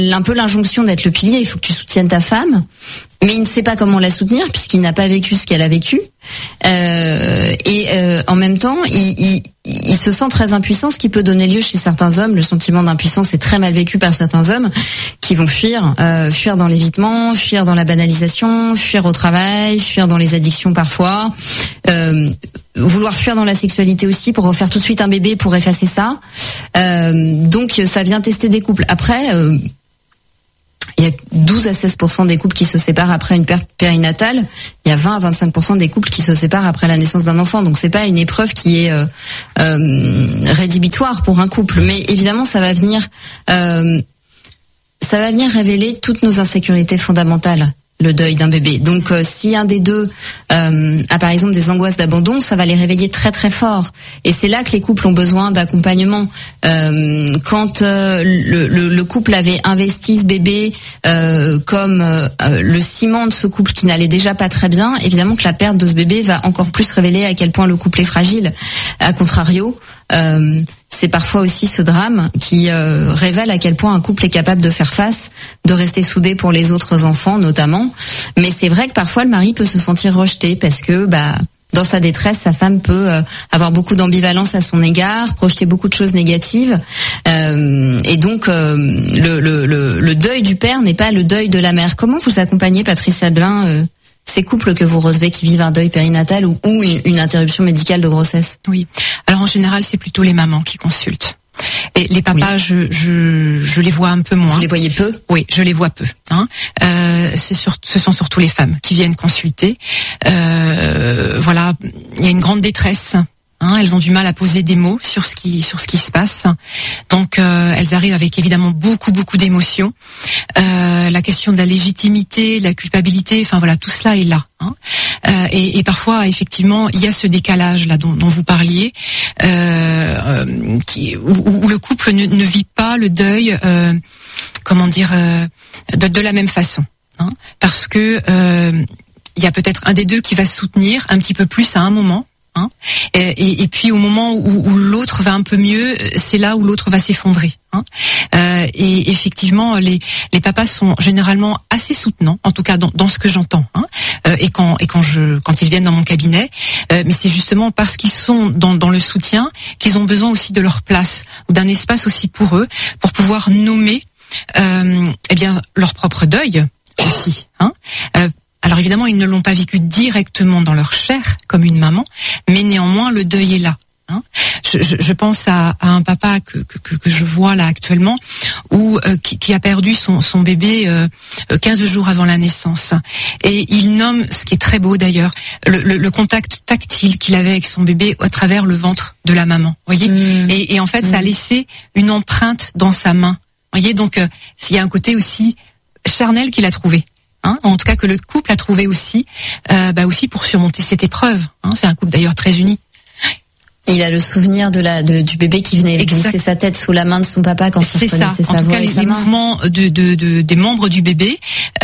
un peu l'injonction d'être le pilier. Il faut que tu soutiennes ta femme, mais il ne sait pas comment la soutenir puisqu'il n'a pas vécu ce qu'elle a vécu. En même temps, il se sent très impuissant, ce qui peut donner lieu chez certains hommes. Le sentiment d'impuissance est très mal vécu par certains hommes qui vont fuir dans l'évitement, fuir dans la banalisation, fuir au travail, fuir dans les addictions parfois, vouloir fuir dans la sexualité aussi pour refaire tout de suite un bébé pour effacer ça. Donc ça vient tester des couples. Après, il y a 12 à 16% des couples qui se séparent après une perte périnatale. Il y a 20 à 25% des couples qui se séparent après la naissance d'un enfant. Donc c'est pas une épreuve qui est rédhibitoire pour un couple. Mais évidemment, ça va venir révéler toutes nos insécurités fondamentales, le deuil d'un bébé. Donc si un des deux a par exemple des angoisses d'abandon, ça va les réveiller très très fort. Et c'est là que les couples ont besoin d'accompagnement. Quand le couple avait investi ce bébé comme le ciment de ce couple qui n'allait déjà pas très bien, évidemment que la perte de ce bébé va encore plus révéler à quel point le couple est fragile. A contrario, c'est parfois aussi ce drame qui révèle à quel point un couple est capable de faire face, de rester soudé pour les autres enfants notamment. Mais c'est vrai que parfois le mari peut se sentir rejeté parce que dans sa détresse, sa femme peut avoir beaucoup d'ambivalence à son égard, projeter beaucoup de choses négatives. Et donc le deuil du père n'est pas le deuil de la mère. Comment vous accompagnez, Patricia Blin, ces couples que vous recevez qui vivent un deuil périnatal ou une interruption médicale de grossesse? Oui. Alors en général, c'est plutôt les mamans qui consultent. Et les papas, oui. je les vois un peu moins. Vous les voyez peu? Oui, je les vois peu. Ce sont surtout les femmes qui viennent consulter. Voilà, il y a une grande détresse. Elles ont du mal à poser des mots sur ce qui se passe. Donc elles arrivent avec évidemment beaucoup d'émotions. La question de la légitimité, de la culpabilité, enfin voilà, tout cela est là. Et parfois effectivement il y a ce décalage là dont vous parliez, où le couple ne vit pas le deuil, de la même façon. Parce que il y a peut-être un des deux qui va soutenir un petit peu plus à un moment. Et puis au moment où l'autre va un peu mieux, c'est là où l'autre va s'effondrer. Et effectivement, les papas sont généralement assez soutenants, en tout cas dans ce que j'entends. Et quand ils viennent dans mon cabinet, mais c'est justement parce qu'ils sont dans le soutien qu'ils ont besoin aussi de leur place ou d'un espace aussi pour eux, pour pouvoir nommer leur propre deuil aussi. Alors évidemment, ils ne l'ont pas vécu directement dans leur chair comme une maman, mais néanmoins le deuil est là. Je pense à un papa que je vois là actuellement, qui a perdu son bébé 15 jours avant la naissance. Et il nomme, ce qui est très beau d'ailleurs, le contact tactile qu'il avait avec son bébé à travers le ventre de la maman. Voyez. Et en fait, ça a laissé une empreinte dans sa main. Voyez, donc il y a un côté aussi charnel qu'il a trouvé. En tout cas que le couple a trouvé aussi pour surmonter cette épreuve. C'est un couple d'ailleurs très uni. Il a le souvenir du bébé qui venait glisser sa tête sous la main de son papa quand il reconnaissait sa voix. En tout cas, les mouvements des membres du bébé,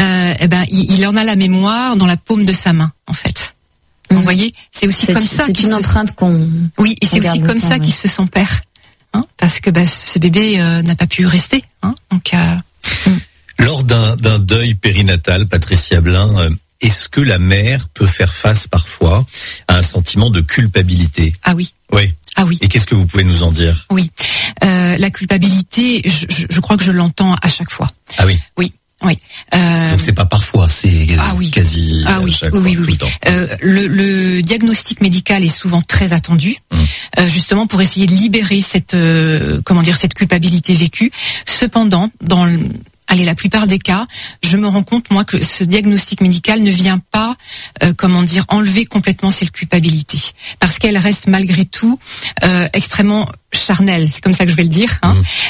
il en a la mémoire dans la paume de sa main, en fait. Vous voyez, c'est aussi comme ça. C'est une empreinte qu'on. Oui, et c'est aussi comme ça qu'il se sent père, parce que ce bébé n'a pas pu rester. Donc. Lors d'un deuil périnatal, Patricia Blin, est-ce que la mère peut faire face parfois à un sentiment de culpabilité? Ah oui. Oui. Ah oui. Et qu'est-ce que vous pouvez nous en dire? Oui. La culpabilité, je crois que je l'entends à chaque fois. Ah oui. Oui. Oui. Donc c'est pas parfois, c'est quasi à chaque fois, tout le temps. Le diagnostic médical est souvent très attendu, justement pour essayer de libérer cette culpabilité vécue. Cependant, la plupart des cas, je me rends compte, moi, que ce diagnostic médical ne vient pas, enlever complètement cette culpabilité. Parce qu'elle reste malgré tout extrêmement charnelle, c'est comme ça que je vais le dire.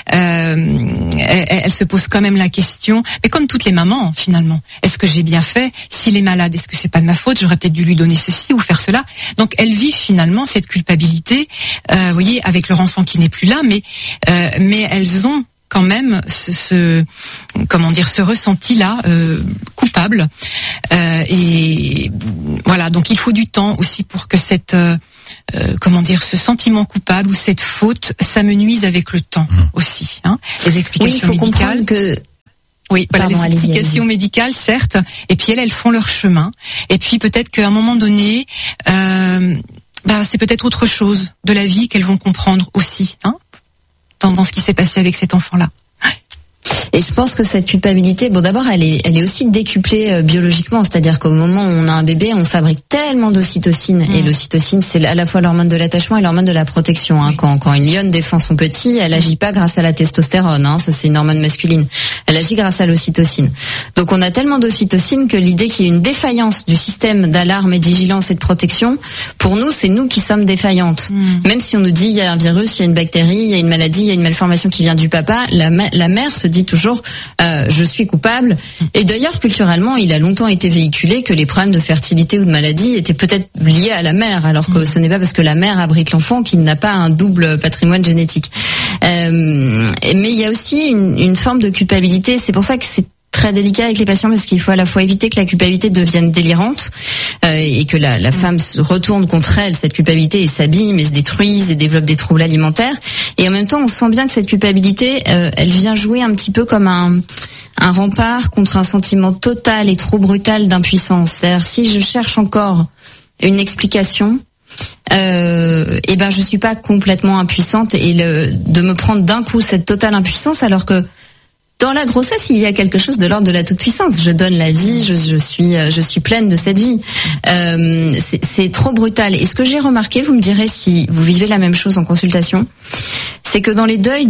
Elle se pose quand même la question, mais comme toutes les mamans, finalement, est-ce que j'ai bien fait? S'il est malade, est-ce que c'est pas de ma faute? J'aurais peut-être dû lui donner ceci ou faire cela. Donc elles vivent finalement cette culpabilité, voyez, avec leur enfant qui n'est plus là, mais elles ont quand même ce ressenti-là coupable, et voilà. Donc il faut du temps aussi pour que ce sentiment coupable ou cette faute s'amenuise avec le temps aussi. Les explications médicales. Comprendre que Oui, voilà, les explications médicales, certes. Et puis elles font leur chemin. Et puis peut-être qu'à un moment donné, c'est peut-être autre chose de la vie qu'elles vont comprendre aussi, dans ce qui s'est passé avec cet enfant-là. Et je pense que cette culpabilité, d'abord, elle est aussi décuplée biologiquement, c'est-à-dire qu'au moment où on a un bébé, on fabrique tellement d'ocytocine, et l'ocytocine, c'est à la fois l'hormone de l'attachement et l'hormone de la protection. Quand une lionne défend son petit, elle agit pas grâce à la testostérone, ça c'est une hormone masculine. Elle agit grâce à l'ocytocine. Donc on a tellement d'ocytocine que l'idée qu'il y ait une défaillance du système d'alarme et de vigilance et de protection, pour nous, c'est nous qui sommes défaillantes. Même si on nous dit il y a un virus, il y a une bactérie, il y a une maladie, il y a une malformation qui vient du papa, la mère se dit toujours je suis coupable. Et d'ailleurs culturellement il a longtemps été véhiculé que les problèmes de fertilité ou de maladie étaient peut-être liés à la mère, alors que ce n'est pas parce que la mère abrite l'enfant qu'il n'a pas un double patrimoine génétique. Mais il y a aussi une forme de culpabilité, c'est pour ça que c'est très délicat avec les patients, parce qu'il faut à la fois éviter que la culpabilité devienne délirante et que la femme se retourne contre elle, cette culpabilité, et s'abîme et se détruise et développe des troubles alimentaires. Et en même temps, on sent bien que cette culpabilité, elle vient jouer un petit peu comme un rempart contre un sentiment total et trop brutal d'impuissance. C'est-à-dire, si je cherche encore une explication, je suis pas complètement impuissante, et de me prendre d'un coup cette totale impuissance, alors que dans la grossesse, il y a quelque chose de l'ordre de la toute-puissance. Je donne la vie, je suis pleine de cette vie. C'est trop brutal. Et ce que j'ai remarqué, vous me direz si vous vivez la même chose en consultation, c'est que dans les deuils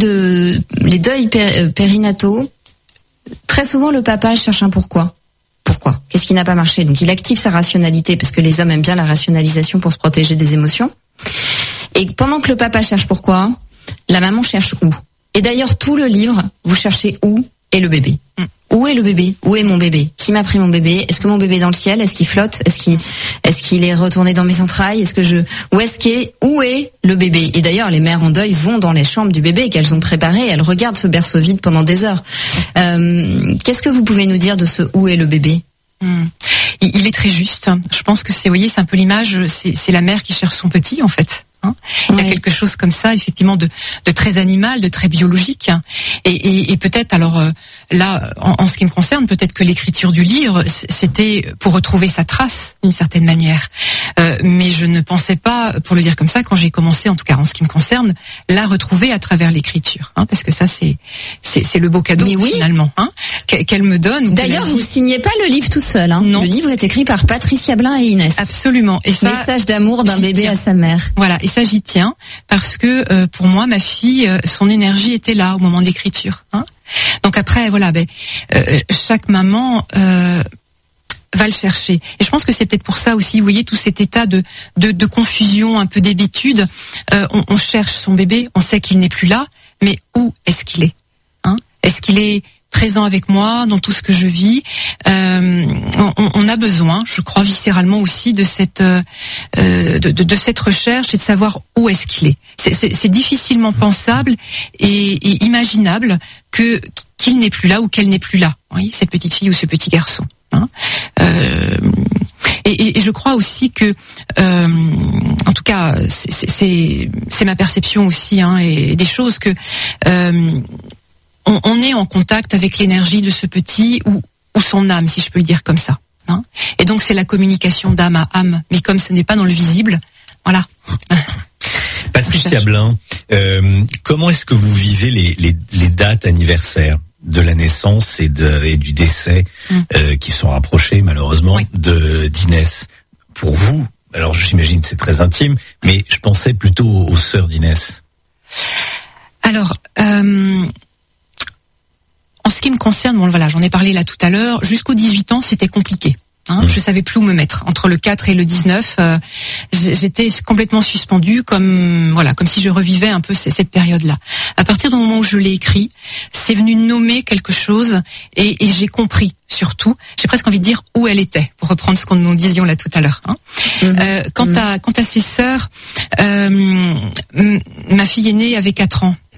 périnataux, très souvent le papa cherche un pourquoi. Pourquoi ? Qu'est-ce qui n'a pas marché ? Donc il active sa rationalité, parce que les hommes aiment bien la rationalisation pour se protéger des émotions. Et pendant que le papa cherche pourquoi, la maman cherche où. Et d'ailleurs, tout le livre, vous cherchez où est le bébé. Où est le bébé ? Où est mon bébé ? Qui m'a pris mon bébé ? Est-ce que mon bébé est dans le ciel ? Est-ce qu'il flotte ? Est-ce qu'il est retourné dans mes entrailles ? Où est le bébé ? Et d'ailleurs, les mères en deuil vont dans les chambres du bébé qu'elles ont préparées. Elles regardent ce berceau vide pendant des heures. Qu'est-ce que vous pouvez nous dire de ce où est le bébé ? Il est très juste. Je pense que c'est un peu l'image. C'est la mère qui cherche son petit, en fait. Il y a quelque chose comme ça, effectivement, de très animal, de très biologique. Et peut-être, alors là, en ce qui me concerne, peut-être que l'écriture du livre, c'était pour retrouver sa trace, d'une certaine manière. Mais je ne pensais pas, pour le dire comme ça, quand j'ai commencé, en tout cas en ce qui me concerne, la retrouver à travers l'écriture. Parce que ça, c'est le beau cadeau, finalement, qu'elle me donne. D'ailleurs, vous signez pas le livre tout seul. Non. Le livre est écrit par Patricia Blin et Inès. Absolument. Et ça, message d'amour d'un bébé à sa mère. Voilà. Et ça, j'y tiens, parce que pour moi, ma fille, son énergie était là au moment de l'écriture. Donc après, chaque maman va le chercher. Et je pense que c'est peut-être pour ça aussi, vous voyez, tout cet état de confusion, un peu d'hébétude. On cherche son bébé, on sait qu'il n'est plus là, mais où est-ce qu'il est ? Est-ce qu'il est présent avec moi dans tout ce que je vis? On a besoin, je crois viscéralement aussi, de cette recherche et de savoir où est-ce qu'il est. C'est difficilement pensable et imaginable qu'il n'est plus là ou qu'elle n'est plus là. Oui, cette petite fille ou ce petit garçon. Et je crois aussi que, en tout cas, c'est ma perception aussi, et des choses que on est en contact avec l'énergie de ce petit ou son âme, si je peux le dire comme ça. Et donc c'est la communication d'âme à âme, mais comme ce n'est pas dans le visible, voilà. Patricia Blin, comment est-ce que vous vivez les dates anniversaires de la naissance et du décès qui sont rapprochés malheureusement d'Inès? Pour vous, alors j'imagine que c'est très intime, mais je pensais plutôt aux sœurs d'Inès. Alors, en ce qui me concerne, j'en ai parlé là tout à l'heure, jusqu'aux 18 ans, c'était compliqué. Je savais plus où me mettre. Entre le 4 et le 19, j'étais complètement suspendue, comme si je revivais un peu cette période-là. À partir du moment où je l'ai écrit, c'est venu nommer quelque chose et j'ai compris, surtout, j'ai presque envie de dire où elle était, pour reprendre ce qu'on nous disions là tout à l'heure. Quant à ses sœurs, ma fille aînée avait 4 ans.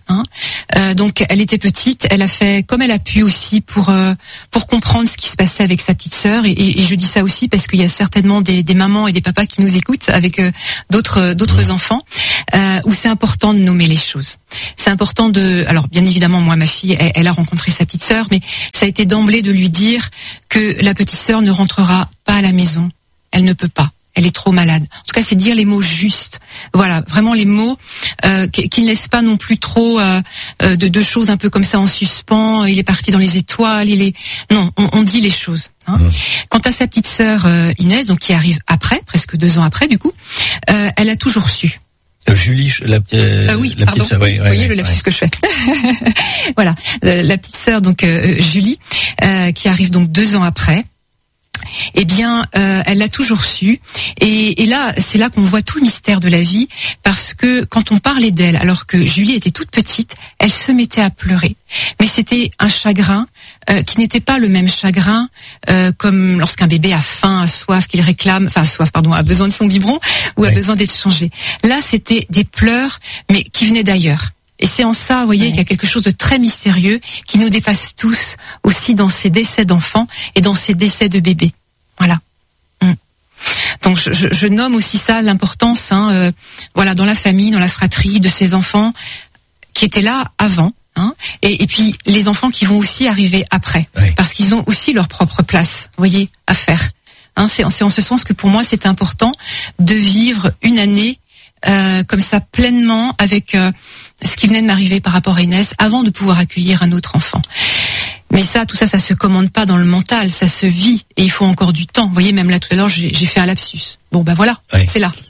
Donc elle était petite, elle a fait comme elle a pu aussi pour comprendre ce qui se passait avec sa petite sœur, et je dis ça aussi parce qu'il y a certainement des mamans et des papas qui nous écoutent avec d'autres enfants, où c'est important de nommer les choses. C'est important alors bien évidemment, moi ma fille elle a rencontré sa petite sœur, mais ça a été d'emblée de lui dire que la petite sœur ne rentrera pas à la maison, elle ne peut pas. Elle est trop malade. En tout cas, c'est dire les mots justes. Voilà, vraiment les mots qui ne laissent pas non plus trop de choses un peu comme ça en suspens. Il est parti dans les étoiles. Non, on dit les choses. Quant à sa petite sœur Inès, donc qui arrive après, presque 2 ans après, du coup, elle a toujours su. Julie, la petite sœur. Oui, vous voyez le lapsus que je fais. Voilà, la petite sœur donc Julie, qui arrive donc 2 ans après. Eh bien, elle l'a toujours su, et là, c'est là qu'on voit tout le mystère de la vie, parce que quand on parlait d'elle, alors que Julie était toute petite, elle se mettait à pleurer. Mais c'était un chagrin qui n'était pas le même chagrin comme lorsqu'un bébé a faim, a soif, qu'il réclame, a besoin de son biberon ou a besoin d'être changé. Là, c'était des pleurs, mais qui venaient d'ailleurs. Et c'est en ça, vous voyez, qu'il y a quelque chose de très mystérieux qui nous dépasse tous, aussi dans ces décès d'enfants et dans ces décès de bébés. Voilà. Donc je nomme aussi ça, l'importance, voilà, dans la famille, dans la fratrie, de ces enfants qui étaient là avant, et puis les enfants qui vont aussi arriver après, parce qu'ils ont aussi leur propre place, vous voyez, à faire. C'est en ce sens que pour moi c'est important de vivre une année comme ça pleinement avec ce qui venait de m'arriver par rapport à Inès, avant de pouvoir accueillir un autre enfant. Mais tout ça se commande pas dans le mental, ça se vit, et il faut encore du temps. Vous voyez, même là tout à l'heure, j'ai fait un lapsus. Bon, voilà, c'est là.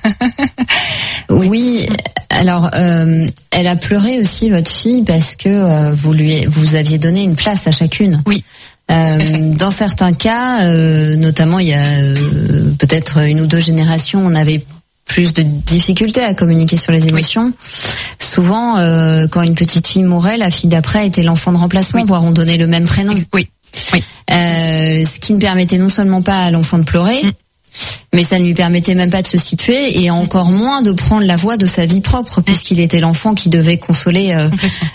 Oui, alors elle a pleuré aussi, votre fille, parce que vous aviez donné une place à chacune. Oui. Dans certains cas, notamment il y a peut-être 1 ou 2 générations, on avait plus de difficultés à communiquer sur les émotions. Oui. Souvent, quand une petite fille mourait, la fille d'après était l'enfant de remplacement, voire on donnait le même prénom. Oui. Ce qui ne permettait non seulement pas à l'enfant de pleurer, mais ça ne lui permettait même pas de se situer, et encore moins de prendre la voix de sa vie propre, puisqu'il était l'enfant qui devait consoler.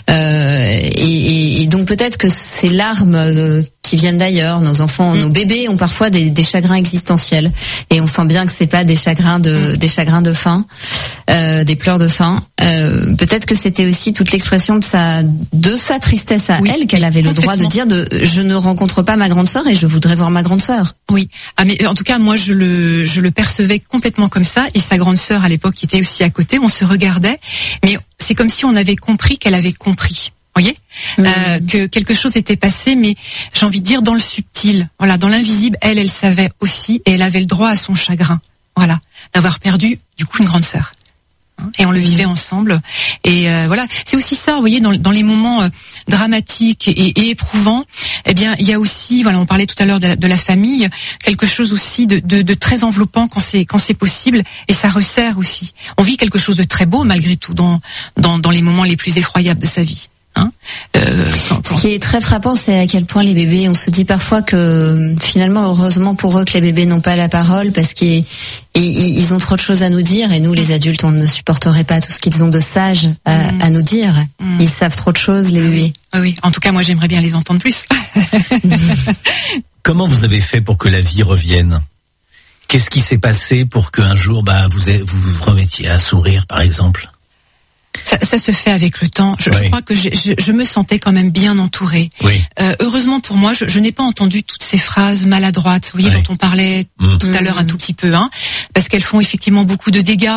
Et donc peut-être que ces larmes qui viennent d'ailleurs, nos enfants, nos bébés ont parfois des chagrins existentiels, et on sent bien que c'est pas des chagrins de faim, des pleurs de faim. Peut-être que c'était aussi toute l'expression de sa tristesse à elle, qu'elle avait le droit de dire je ne rencontre pas ma grande sœur et je voudrais voir ma grande sœur. Oui. Mais en tout cas moi je le percevais complètement comme ça, et sa grande sœur à l'époque qui était aussi à côté, on se regardait, mais c'est comme si on avait compris qu'elle avait compris. Voyez, que quelque chose était passé, mais j'ai envie de dire dans le subtil, voilà, dans l'invisible, elle savait aussi, et elle avait le droit à son chagrin, voilà, d'avoir perdu du coup une grande sœur. Et on le vivait ensemble, et voilà, c'est aussi ça, vous voyez, dans les moments dramatiques et éprouvants, eh bien, il y a aussi, voilà, on parlait tout à l'heure de la famille, quelque chose aussi de très enveloppant quand c'est possible, et ça resserre aussi. On vit quelque chose de très beau malgré tout dans les moments les plus effroyables de sa vie. Ce qui est très frappant, c'est à quel point les bébés, on se dit parfois que finalement, heureusement pour eux que les bébés n'ont pas la parole, parce qu'ils ont trop de choses à nous dire, et nous les adultes, on ne supporterait pas tout ce qu'ils ont de sage à nous dire. Ils savent trop de choses, les bébés. Oui, en tout cas moi j'aimerais bien les entendre plus. Comment vous avez fait pour que la vie revienne ? Qu'est-ce qui s'est passé pour qu'un jour vous remettiez à sourire, par exemple ? Ça se fait avec le temps. Je crois que je me sentais quand même bien entourée. Oui. Heureusement pour moi, je n'ai pas entendu toutes ces phrases maladroites, vous voyez, dont on parlait tout à l'heure un tout petit peu, parce qu'elles font effectivement beaucoup de dégâts.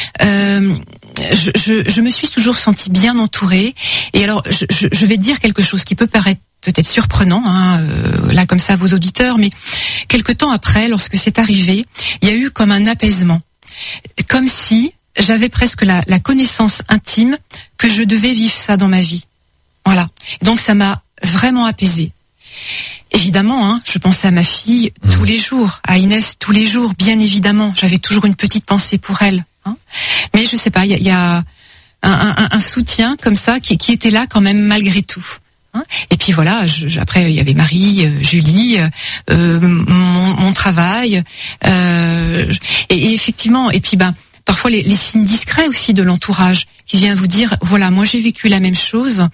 Je me suis toujours sentie bien entourée. Et alors, je vais dire quelque chose qui peut paraître peut-être surprenant, là comme ça à vos auditeurs, mais quelque temps après, lorsque c'est arrivé, il y a eu comme un apaisement, comme si j'avais presque la connaissance intime que je devais vivre ça dans ma vie. Voilà. Donc ça m'a vraiment apaisée. Évidemment, je pensais à ma fille tous les jours, à Inès tous les jours, bien évidemment. J'avais toujours une petite pensée pour elle. Mais je sais pas, il y a un soutien comme ça qui était là quand même malgré tout. Et puis voilà, après il y avait Marie, Julie, mon travail, et effectivement, et puis parfois les signes discrets aussi de l'entourage qui vient vous dire, voilà, moi j'ai vécu la même chose,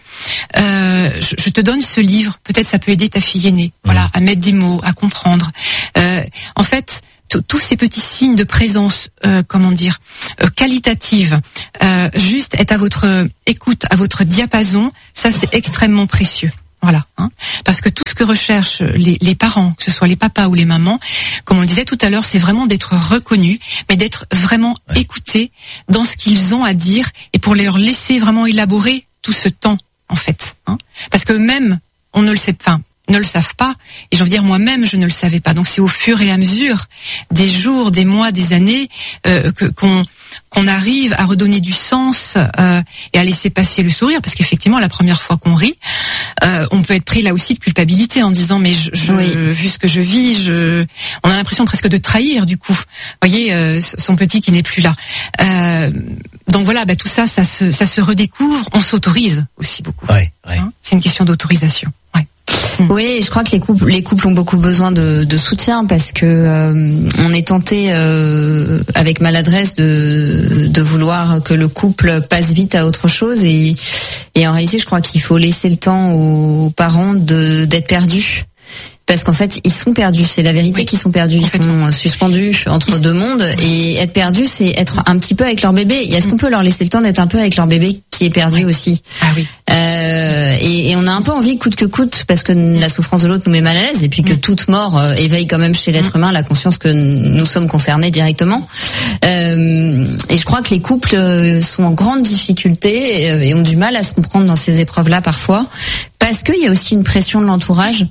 je te donne ce livre, peut-être ça peut aider ta fille aînée, voilà, à mettre des mots, à comprendre. En fait, tous ces petits signes de présence, qualitative, juste être à votre écoute, à votre diapason, ça c'est extrêmement précieux. Voilà, parce que tout ce que recherchent les parents, que ce soit les papas ou les mamans, comme on le disait tout à l'heure, c'est vraiment d'être reconnus, mais d'être vraiment écoutés dans ce qu'ils ont à dire et pour leur laisser vraiment élaborer tout ce temps, en fait. Parce que même, on ne le sait pas, ne le savent pas, et j'ai envie de dire moi-même je ne le savais pas. Donc c'est au fur et à mesure des jours, des mois, des années qu'on arrive à redonner du sens et à laisser passer le sourire, parce qu'effectivement la première fois qu'on rit, on peut être pris là aussi de culpabilité en disant mais vu ce que je vis, on a l'impression presque de trahir du coup. Vous voyez son petit qui n'est plus là. Donc voilà, tout ça se redécouvre, on s'autorise aussi beaucoup. Ouais. C'est une question d'autorisation. Ouais. Oui, je crois que les couples ont beaucoup besoin de soutien parce que on est tenté avec maladresse de vouloir que le couple passe vite à autre chose et en réalité, je crois qu'il faut laisser le temps aux parents d'être perdus. Parce qu'en fait, ils sont perdus, c'est la vérité qu'ils sont perdus, ils sont suspendus entre deux mondes et être perdus, c'est être un petit peu avec leur bébé. Et est-ce qu'on peut leur laisser le temps d'être un peu avec leur bébé qui est perdu aussi? Ah oui. Et on a un peu envie coûte que coûte parce que la souffrance de l'autre nous met mal à l'aise et puis que toute mort éveille quand même chez l'être humain la conscience que nous sommes concernés directement. Et je crois que les couples sont en grande difficulté et ont du mal à se comprendre dans ces épreuves-là parfois parce qu'il y a aussi une pression de l'entourage.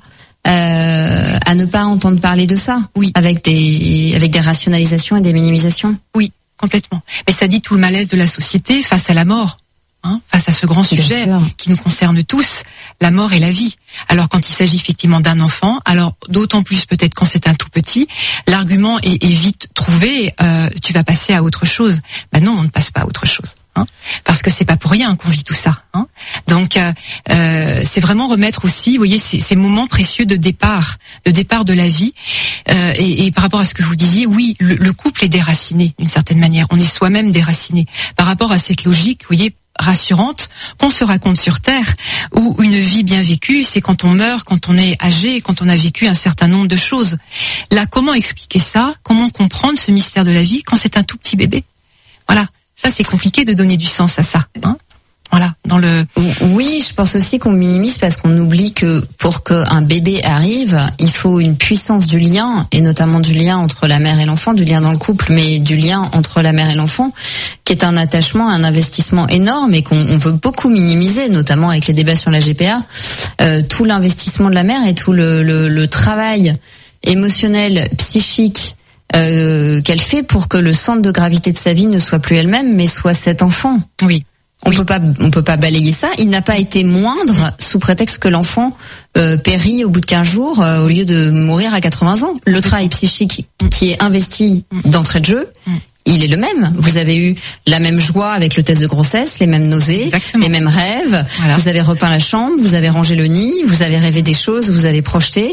À ne pas entendre parler de ça, avec des rationalisations et des minimisations. Oui, complètement. Mais ça dit tout le malaise de la société face à la mort, face à ce grand sujet qui nous concerne tous, la mort et la vie. Alors quand il s'agit effectivement d'un enfant, alors d'autant plus peut-être quand c'est un tout petit, l'argument est vite trouvé, tu vas passer à autre chose. Non, on ne passe pas à autre chose. Parce que c'est pas pour rien qu'on vit tout ça. Donc c'est vraiment remettre aussi, vous voyez, ces moments précieux de départ de la vie. Et par rapport à ce que vous disiez, oui, le couple est déraciné d'une certaine manière. On est soi-même déraciné par rapport à cette logique, vous voyez, rassurante qu'on se raconte sur Terre, où une vie bien vécue, c'est quand on meurt, quand on est âgé, quand on a vécu un certain nombre de choses. Là, comment expliquer ça? Comment comprendre ce mystère de la vie quand c'est un tout petit bébé? Voilà. Ça, c'est compliqué de donner du sens à ça. Voilà, Oui, je pense aussi qu'on minimise parce qu'on oublie que pour qu'un bébé arrive, il faut une puissance du lien, et notamment du lien entre la mère et l'enfant, du lien dans le couple, mais du lien entre la mère et l'enfant, qui est un attachement, un investissement énorme et qu'on veut beaucoup minimiser, notamment avec les débats sur la GPA. Tout l'investissement de la mère et tout le travail émotionnel, psychique, qu'elle fait pour que le centre de gravité de sa vie ne soit plus elle-même, mais soit cet enfant. Oui. On peut pas balayer ça. Il n'a pas été moindre sous prétexte que l'enfant périt au bout de 15 jours au lieu de mourir à 80 ans. Le travail psychique qui est investi d'entrée de jeu, il est le même. Vous avez eu la même joie avec le test de grossesse, les mêmes nausées, exactement, les mêmes rêves. Voilà. Vous avez repeint la chambre, vous avez rangé le nid, vous avez rêvé des choses, vous avez projeté.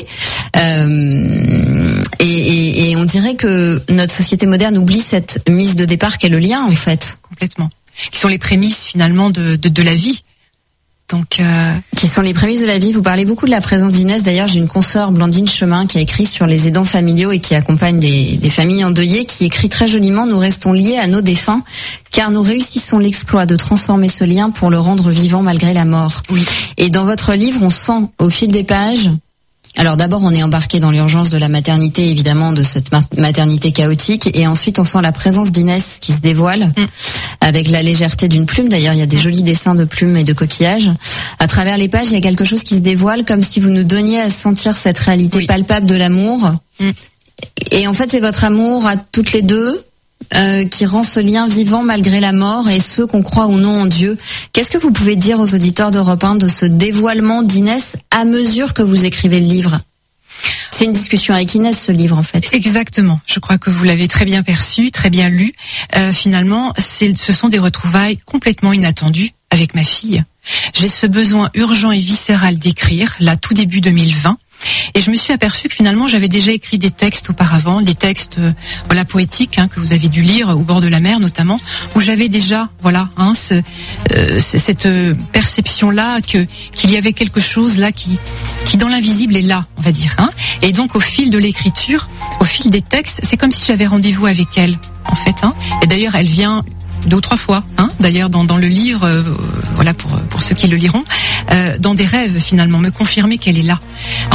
Et on dirait que notre société moderne oublie cette mise de départ qu'est le lien, en fait. Complètement. Qui sont les prémices finalement de la vie. Donc, qui sont les prémices de la vie. Vous parlez beaucoup de la présence d'Inès. D'ailleurs, j'ai une consoeur, Blandine Chemin, qui a écrit sur les aidants familiaux et qui accompagne des familles endeuillées, qui écrit très joliment: nous restons liés à nos défunts, car nous réussissons l'exploit de transformer ce lien pour le rendre vivant malgré la mort. Oui. Et dans votre livre, on sent au fil des pages. Alors d'abord, on est embarqué dans l'urgence de la maternité, évidemment, de cette maternité chaotique, et ensuite on sent la présence d'Inès qui se dévoile avec la légèreté d'une plume. D'ailleurs, il y a des jolis dessins de plumes et de coquillages. À travers les pages, il y a quelque chose qui se dévoile, comme si vous nous donniez à sentir cette réalité palpable de l'amour. Et en fait, c'est votre amour à toutes les deux qui rend ce lien vivant malgré la mort, et ce qu'on croit ou non en Dieu. Qu'est-ce que vous pouvez dire aux auditeurs d'Europe 1 de ce dévoilement d'Inès à mesure que vous écrivez le livre? C'est une discussion avec Inès, ce livre, en fait. Exactement. Je crois que vous l'avez très bien perçu, très bien lu. Finalement, ce sont des retrouvailles complètement inattendues avec ma fille. J'ai ce besoin urgent et viscéral d'écrire, là, tout début 2020. Et je me suis aperçue que finalement j'avais déjà écrit des textes auparavant, des textes poétiques que vous avez dû lire au bord de la mer notamment, où j'avais déjà cette perception là qu'il y avait quelque chose là qui dans l'invisible est là, on va dire. Et donc au fil de l'écriture, au fil des textes, c'est comme si j'avais rendez-vous avec elle en fait. Et d'ailleurs elle vient 2 ou 3 fois, d'ailleurs dans le livre, pour ceux qui le liront, dans des rêves finalement, me confirmer qu'elle est là.